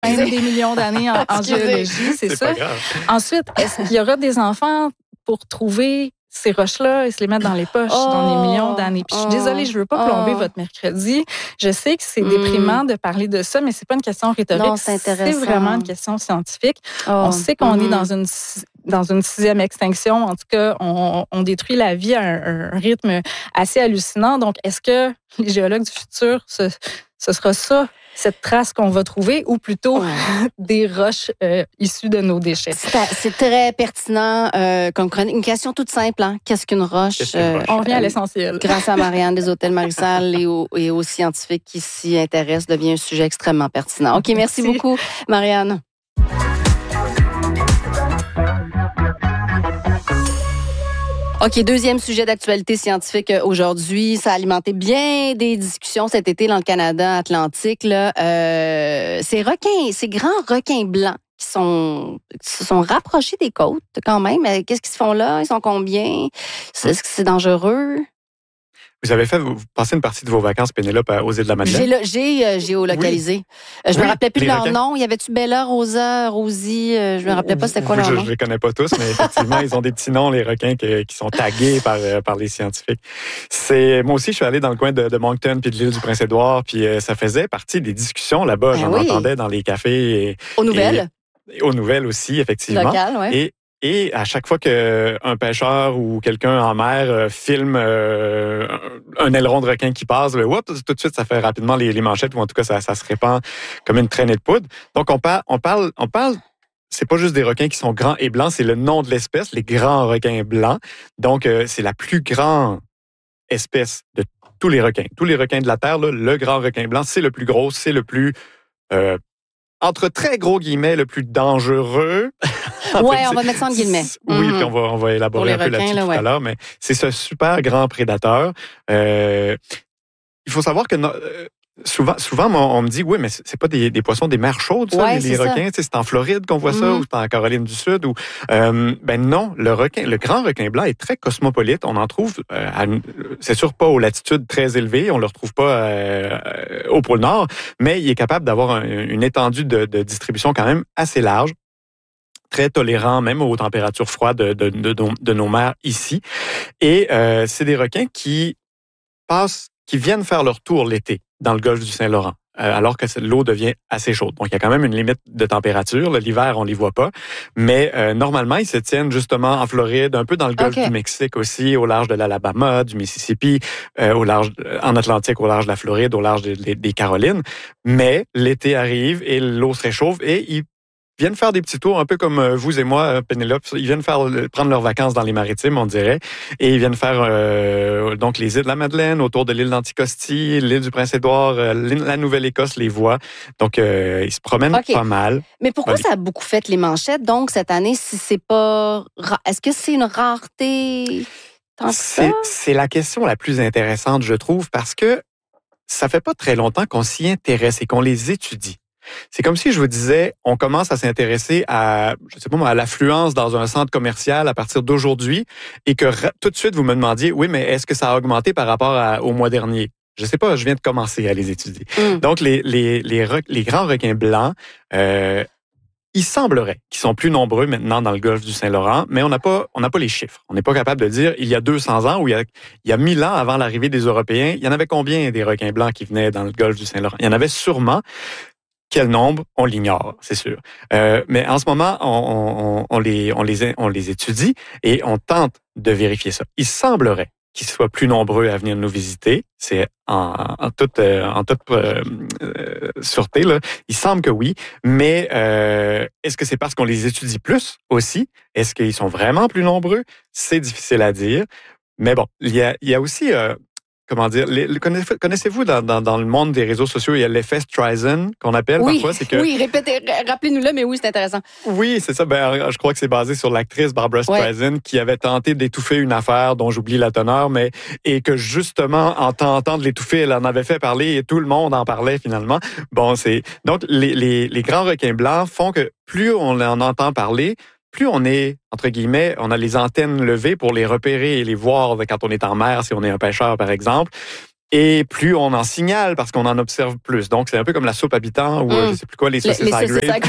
des millions d'années en géologie, c'est ça. Ensuite, est-ce qu'il y aura des enfants pour trouver ces roches-là et se les mettre dans les poches dans des millions d'années? Puis je suis désolée, je veux pas plomber votre mercredi. Je sais que c'est déprimant de parler de ça, mais c'est pas une question rhétorique. Non, c'est intéressant. C'est vraiment une question scientifique. On sait qu'on est dans une 6e extinction. En tout cas, on détruit la vie à un rythme assez hallucinant. Donc, est-ce que les géologues du futur, ce sera ça, cette trace qu'on va trouver, ou plutôt des roches issues de nos déchets? C'est très pertinent comme chronique. Une question toute simple. Hein? Qu'est-ce qu'une roche? On revient à l'essentiel. Grâce à Marianne des Hôtels Marie-Salle et aux scientifiques qui s'y intéressent, devient un sujet extrêmement pertinent. OK, merci beaucoup, Marianne. OK, deuxième sujet d'actualité scientifique aujourd'hui. Ça a alimenté bien des discussions cet été dans le Canada Atlantique. Là. Ces grands requins blancs qui se sont rapprochés des côtes quand même. Qu'est-ce qu'ils se font là? Ils sont combien? Est-ce que c'est dangereux? Vous avez passé une partie de vos vacances, Pénélope, aux îles de la Madeleine? J'ai géolocalisé. Je me rappelais plus de leur nom. Il y avait-tu Bella, Rosa, Rosie? Je me rappelais pas c'était quoi leur nom. Je les connais pas tous, mais effectivement, ils ont des petits noms, les requins, qui sont tagués par les scientifiques. Moi aussi, je suis allé dans le coin de Moncton puis de l'île du Prince-Édouard, puis ça faisait partie des discussions là-bas. J'en entendais dans les cafés. Aux nouvelles. Aux nouvelles aussi, effectivement. Local, oui. Et à chaque fois qu'un pêcheur ou quelqu'un en mer filme un aileron de requin qui passe, tout de suite, ça fait rapidement les manchettes, ou en tout cas, ça se répand comme une traînée de poudre. Donc, on parle, c'est pas juste des requins qui sont grands et blancs, c'est le nom de l'espèce, les grands requins blancs. Donc, c'est la plus grande espèce de tous les requins. Tous les requins de la Terre, là, le grand requin blanc, c'est le plus gros, c'est le plus... entre très gros guillemets, le plus dangereux. Oui, on va mettre ça en guillemets. Oui, puis on va élaborer un peu là-dessus tout à l'heure, mais c'est ce super grand prédateur. Il faut savoir que souvent on me dit, oui, mais c'est pas des poissons des mers chaudes, ça, les requins. C'est en Floride qu'on voit ça, ou c'est en Caroline du Sud. Non, le grand requin blanc est très cosmopolite. On en trouve, c'est sûr, pas aux latitudes très élevées. On le retrouve pas au pôle Nord, mais il est capable d'avoir une étendue de distribution quand même assez large, très tolérant même aux températures froides de nos mers ici. Et c'est des requins qui viennent faire leur tour l'été dans le golfe du Saint-Laurent, alors que l'eau devient assez chaude. Donc, il y a quand même une limite de température. L'hiver, on les voit pas. Mais normalement, ils se tiennent justement en Floride, un peu dans le golfe du Mexique aussi, au large de l'Alabama, du Mississippi, en Atlantique, au large de la Floride, au large des Carolines. Mais l'été arrive et l'eau se réchauffe et ils viennent faire des petits tours, un peu comme vous et moi, Pénélope. Ils viennent prendre leurs vacances dans les maritimes, on dirait. Et ils viennent faire donc les îles de la Madeleine, autour de l'île d'Anticosti, l'île du Prince-Édouard, la Nouvelle-Écosse les voit. Donc, ils se promènent pas mal. Mais pourquoi ça a beaucoup fait les manchettes, donc, cette année, si c'est pas... Est-ce que c'est une rareté? C'est la question la plus intéressante, je trouve, parce que ça fait pas très longtemps qu'on s'y intéresse et qu'on les étudie. C'est comme si je vous disais, on commence à s'intéresser à l'affluence dans un centre commercial à partir d'aujourd'hui et que tout de suite vous me demandiez, oui, mais est-ce que ça a augmenté par rapport au mois dernier? Je sais pas, je viens de commencer à les étudier. Donc, les grands requins blancs, il semblerait qu'ils sont plus nombreux maintenant dans le golfe du Saint-Laurent, mais on n'a pas les chiffres. On n'est pas capable de dire, il y a 200 ans ou il y a 1000 ans avant l'arrivée des Européens, il y en avait combien des requins blancs qui venaient dans le golfe du Saint-Laurent? Il y en avait sûrement. Quel nombre? On l'ignore, c'est sûr. Mais en ce moment, on les étudie et on tente de vérifier ça. Il semblerait qu'ils soient plus nombreux à venir nous visiter. C'est en toute sûreté, là. Il semble que oui. Mais est-ce que c'est parce qu'on les étudie plus aussi? Est-ce qu'ils sont vraiment plus nombreux? C'est difficile à dire. Mais bon, il y a aussi... comment dire, connaissez-vous dans le monde des réseaux sociaux, il y a l'effet Streisand qu'on appelle parfois. C'est que, rappelez-nous-le, mais oui, c'est intéressant. Oui, c'est ça. Je crois que c'est basé sur l'actrice Barbra Streisand qui avait tenté d'étouffer une affaire dont j'oublie la teneur, et que justement, en tentant de l'étouffer, elle en avait fait parler et tout le monde en parlait finalement. Donc les grands requins blancs font que plus on en entend parler, plus on est, entre guillemets, on a les antennes levées pour les repérer et les voir quand on est en mer, si on est un pêcheur, par exemple. Et plus on en signale, parce qu'on en observe plus. Donc, c'est un peu comme la soupe habitant ou je sais plus quoi, les saucisses high grade.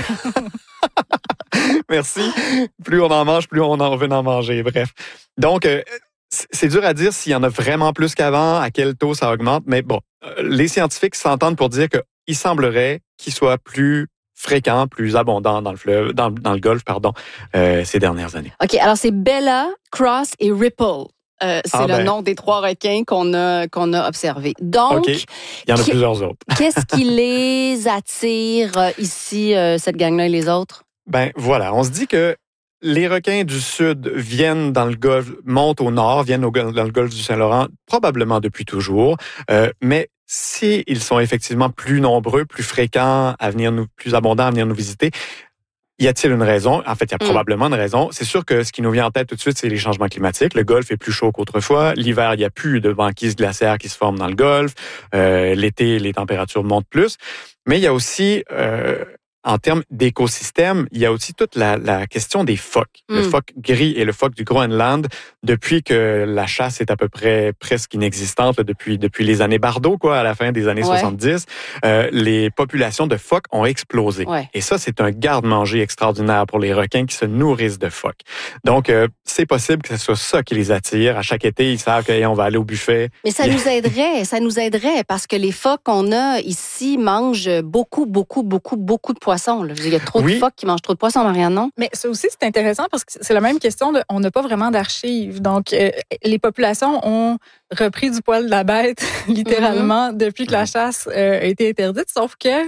Merci. Plus on en mange, plus on en veut en manger. Bref. Donc, c'est dur à dire s'il y en a vraiment plus qu'avant, à quel taux ça augmente. Mais bon, les scientifiques s'entendent pour dire qu'il semblerait qu'il soit plus fréquent, plus abondant dans le fleuve, dans le golfe, ces dernières années. OK. Alors, c'est Bella, Cross et Ripple. C'est le nom des 3 requins qu'on a observés. Donc, okay. Il y en a plusieurs autres. Qu'est-ce qui les attire ici, cette gang-là et les autres? Ben voilà, on se dit que les requins du Sud viennent dans le golfe, montent au nord, viennent dans le golfe du Saint-Laurent, probablement depuis toujours. Mais s'ils sont effectivement plus nombreux, plus fréquents, plus abondants à venir nous visiter, y a-t-il une raison? En fait, il y a probablement une raison. C'est sûr que ce qui nous vient en tête tout de suite, c'est les changements climatiques. Le golfe est plus chaud qu'autrefois. L'hiver, il n'y a plus de banquises glaciaires qui se forment dans le golfe. L'été, les températures montent plus. Mais il y a aussi... en termes d'écosystème, il y a aussi toute la question des phoques. Le phoque gris et le phoque du Groenland, depuis que la chasse est à peu près presque inexistante, depuis les années Bardo, à la fin des années 70, les populations de phoques ont explosé. Ouais. Et ça, c'est un garde-manger extraordinaire pour les requins qui se nourrissent de phoques. Donc, c'est possible que ce soit ça qui les attire. À chaque été, ils savent qu'on va aller au buffet. Mais ça nous aiderait parce que les phoques qu'on a ici mangent beaucoup de poissons. Il y a trop de phoques qui mangent trop de poissons, Marianne, non? Mais ça aussi, c'est intéressant parce que c'est la même question on n'a pas vraiment d'archives. Donc, les populations ont repris du poil de la bête, littéralement, depuis que la chasse a été interdite. Sauf que,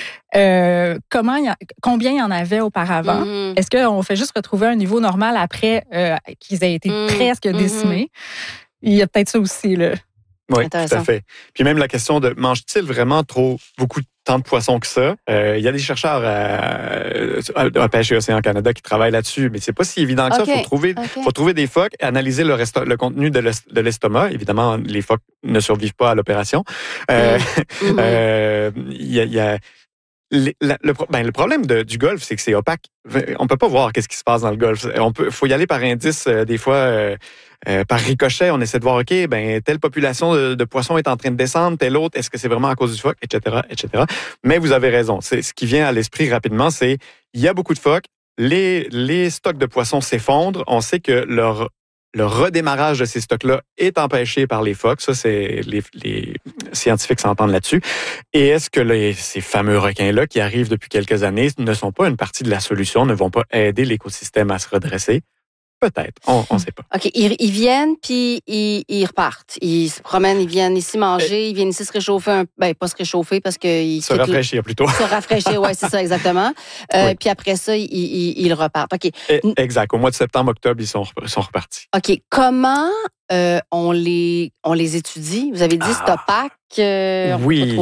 combien il y en avait auparavant? Est-ce qu'on fait juste retrouver un niveau normal après qu'ils aient été presque décimés? Il y a peut-être ça aussi, là. Oui, tout à fait. Puis même la question de mange-t-il vraiment beaucoup tant de poissons que ça? Il y a des chercheurs à Pêche et Océan Canada qui travaillent là-dessus, mais c'est pas si évident que ça. Faut trouver des phoques, analyser le contenu de l'estomac. Évidemment, les phoques ne survivent pas à l'opération. Le problème du golfe, c'est que c'est opaque. On peut pas voir qu'est-ce qui se passe dans le golfe. Faut y aller par indice. Des fois, par ricochet, on essaie de voir, telle population de poissons est en train de descendre, telle autre, est-ce que c'est vraiment à cause du phoque, etc., etc. Mais vous avez raison. C'est ce qui vient à l'esprit rapidement, c'est il y a beaucoup de phoques, les stocks de poissons s'effondrent. On sait que le redémarrage de ces stocks-là est empêché par les phoques. Ça, c'est les scientifiques s'entendent là-dessus. Et est-ce que ces fameux requins-là qui arrivent depuis quelques années ne sont pas une partie de la solution, ne vont pas aider l'écosystème à se redresser? Peut-être, on ne sait pas. OK, ils viennent puis ils repartent. Ils se promènent, ils viennent ici manger, ils viennent ici se réchauffer, pas se réchauffer parce qu'ils se rafraîchir plutôt. Se rafraîchir, oui, c'est ça exactement. Puis après ça, ils repartent. OK. Exact. Au mois de septembre, octobre, ils sont repartis. OK. Comment on les étudie? Vous avez dit c'est opaque. Oui.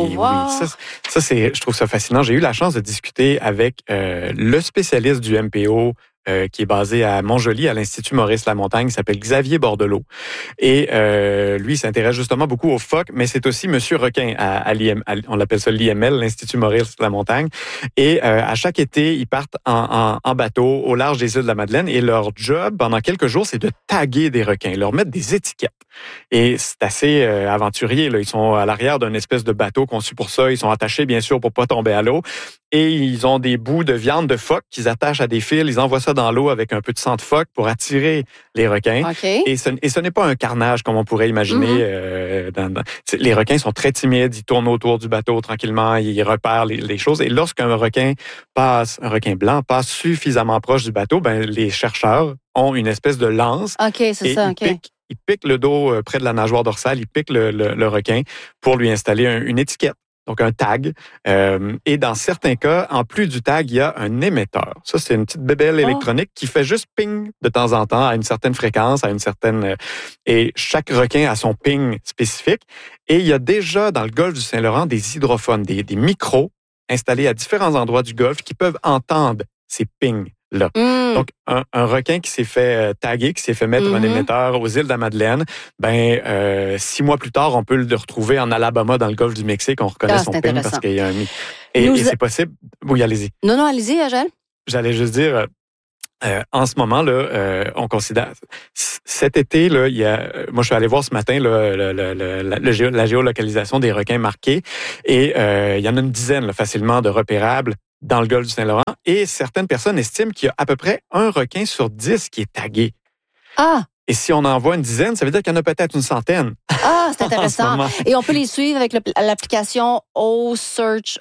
Ça je trouve ça fascinant. J'ai eu la chance de discuter avec le spécialiste du MPO qui est basé à Montjoly, à l'Institut Maurice-Lamontagne, qui s'appelle Xavier Bordelot. Et lui, il s'intéresse justement beaucoup aux phoques, mais c'est aussi Monsieur Requin on l'appelle ça l'IML, l'Institut Maurice-Lamontagne. Et à chaque été, ils partent en bateau au large des îles de la Madeleine et leur job, pendant quelques jours, c'est de taguer des requins, leur mettre des étiquettes. Et c'est assez aventurier, là. Ils sont à l'arrière d'un espèce de bateau conçu pour ça. Ils sont attachés, bien sûr, pour pas tomber à l'eau. Et ils ont des bouts de viande de phoque qu'ils attachent à des fils. Ils envoient ça dans l'eau avec un peu de sang de phoque pour attirer les requins. Okay. Et ce n'est pas un carnage comme on pourrait imaginer. Les requins sont très timides. Ils tournent autour du bateau tranquillement. Ils repèrent les choses. Et lorsqu'un requin blanc passe suffisamment proche du bateau, les chercheurs ont une espèce de lance. OK, c'est ça. Ils piquent le dos près de la nageoire dorsale. Ils piquent le requin pour lui installer une étiquette. Donc, un tag. Et dans certains cas, en plus du tag, il y a un émetteur. Ça, c'est une petite bébelle électronique qui fait juste ping de temps en temps à une certaine fréquence, et chaque requin a son ping spécifique. Et il y a déjà dans le golfe du Saint-Laurent des hydrophones, des micros installés à différents endroits du golfe qui peuvent entendre ces pings. Là. Donc, un requin qui s'est fait taguer, qui s'est fait mettre un émetteur aux îles de la Madeleine, 6 mois plus tard, on peut le retrouver en Alabama, dans le golfe du Mexique. On reconnaît son ping parce qu'il y a un... Et c'est possible... Oui, allez-y. Non, allez-y, Agel. J'allais juste dire... En ce moment-là, on considère cet été là, moi je suis allé voir ce matin là, la géolocalisation des requins marqués et il y en a une dizaine là, facilement de repérables dans le golfe du Saint-Laurent et certaines personnes estiment qu'il y a à peu près un requin sur 10 qui est tagué. Ah! Et si on en voit une dizaine, ça veut dire qu'il y en a peut-être une centaine. Ah, c'est intéressant. Et on peut les suivre avec l'application OCearch,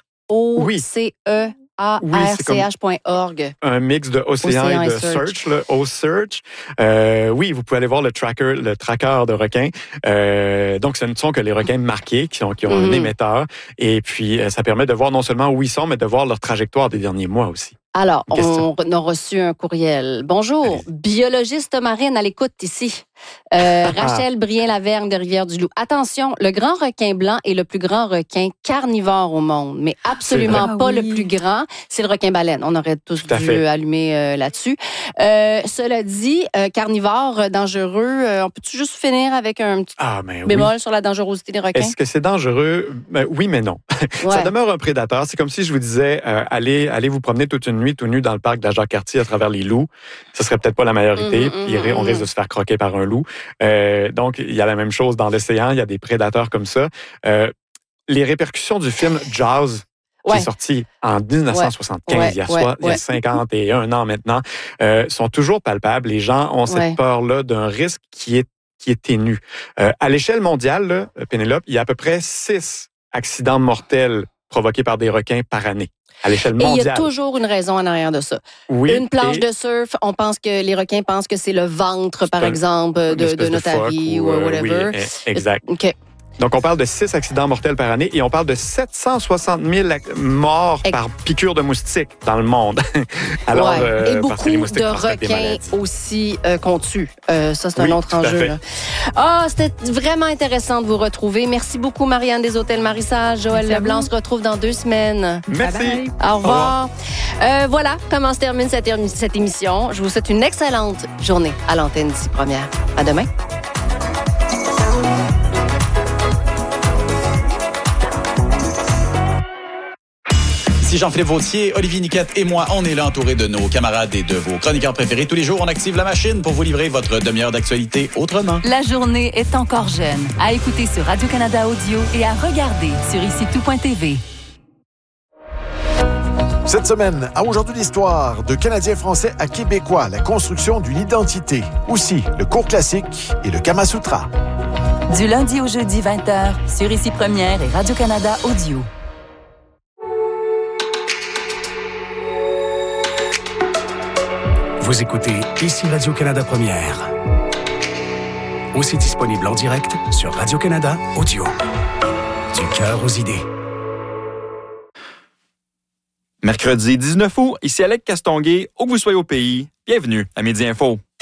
OCEARCH.org. Un mix de océan et de search, le OCearch. Oui, vous pouvez aller voir le tracker de requins. Donc, ce ne sont que les requins marqués qui ont un émetteur. Et puis, ça permet de voir non seulement où ils sont, mais de voir leur trajectoire des derniers mois aussi. Alors, on a reçu un courriel. Bonjour, biologiste marine à l'écoute ici. Rachel Brien-Lavergne de Rivière-du-Loup. Attention, le grand requin blanc est le plus grand requin carnivore au monde, mais absolument pas le plus grand. C'est le requin baleine. On aurait tous dû allumer là-dessus. Cela dit, carnivore, dangereux, on peut-tu juste finir avec un petit bémol sur la dangerosité des requins? Est-ce que c'est dangereux? Oui, mais non. Ça demeure un prédateur. C'est comme si je vous disais, allez vous promener toute une nuit tout nu dans le parc de la Jacques-Cartier à travers les loups. Ce serait peut-être pas la meilleure idée. On risque de se faire croquer par un loup. Donc, il y a la même chose dans l'océan. Il y a des prédateurs comme ça. Les répercussions du film Jaws, qui est sorti en 1975, il y a 51 ans maintenant, sont toujours palpables. Les gens ont cette peur-là d'un risque qui est ténu. À l'échelle mondiale, là, Pénélope, il y a à peu près 6 accidents mortels provoqués par des requins par année. À l'échelle mondiale. Et il y a toujours une raison en arrière de ça. Oui, une planche de surf, on pense que les requins pensent que c'est le ventre, par exemple, de notre avis ou whatever. Oui, exact. OK. Donc, on parle de 6 accidents mortels par année et on parle de 760 000 morts par piqûre de moustiques dans le monde. Alors, et beaucoup de requins aussi qu'on tue. Ça, c'est un autre enjeu. C'était vraiment intéressant de vous retrouver. Merci beaucoup, Marianne des Hôtels Marissage. Joël Leblanc se retrouve dans 2 semaines. Merci. Bye bye. Au revoir. Voilà comment se termine cette émission. Je vous souhaite une excellente journée à l'antenne d'ici première. À demain. Jean-Philippe Vautier, Olivier Niquette et moi, on est là entourés de nos camarades et de vos chroniqueurs préférés. Tous les jours, on active la machine pour vous livrer votre demi-heure d'actualité autrement. La journée est encore jeune. À écouter sur Radio-Canada Audio et à regarder sur icitout.tv. Cette semaine, à Aujourd'hui l'histoire, de Canadiens français à Québécois, la construction d'une identité. Aussi, le cours classique et le Kama Sutra. Du lundi au jeudi 20h, sur Ici Première et Radio-Canada Audio. Vous écoutez Ici Radio-Canada Première. Aussi disponible en direct sur Radio-Canada Audio. Du cœur aux idées. Mercredi 19 août, ici Alec Castonguay, où que vous soyez au pays, bienvenue à Midi Info.